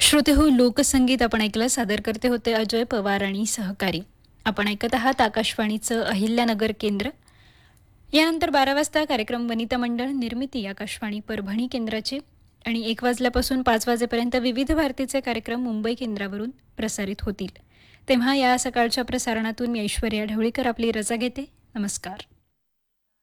श्रोते हो, लोकसंगीत आपण ऐकलं. सादर करते होते अजय पवार आणि सहकारी. आपण ऐकत आहात आकाशवाणीचं अहिल्यानगर केंद्र. यानंतर 12 वाजता कार्यक्रम वनिता मंडळ निर्मिती आकाशवाणी परभणी केंद्राचे आणि 1 वाजल्यापासून 5 वाजेपर्यंत विविध भारतीचे कार्यक्रम मुंबई केंद्रावरून प्रसारित होतील. तेव्हा या सकाळच्या प्रसारणातून मी ऐश्वर्या ढवळीकर आपली रजा घेते. नमस्कार.